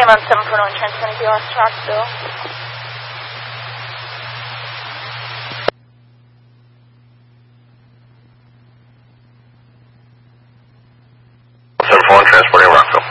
I'm on 741 transmitting BLS to Rockville. 741 transporting Rockville.